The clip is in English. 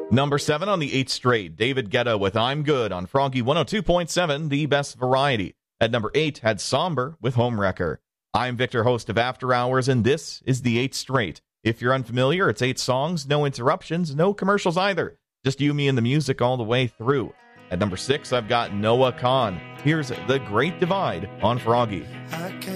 Number 7 on the 8th straight, David Guetta with I'm Good on Froggy 102.7, the best variety. At number 8, had Somber with Homewrecker. I'm Victor, host of After Hours, and this is the 8th straight. If you're unfamiliar, it's 8 songs, no interruptions, no commercials either. Just you, me, and the music all the way through. At number 6, I've got Noah Kahan. Here's The Great Divide on Froggy.